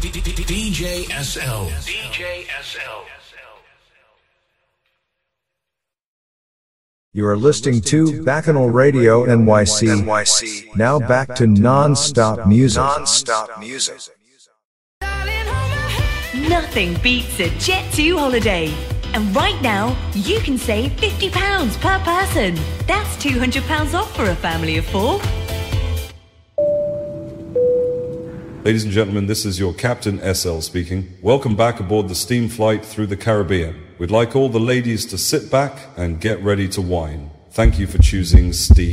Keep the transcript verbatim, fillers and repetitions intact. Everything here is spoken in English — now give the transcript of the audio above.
D J S L. D J S L. You are listening to Bacchanal Radio N Y C. Now back to non-stop music. Non-stop music. Nothing beats a Jet two holiday. And right now, you can save fifty pounds per person. That's two hundred pounds off for a family of four. Ladies and gentlemen, this is your Captain S L speaking. Welcome back aboard the steam flight through the Caribbean. We'd like all the ladies to sit back and get ready to wine. Thank you for choosing Steve.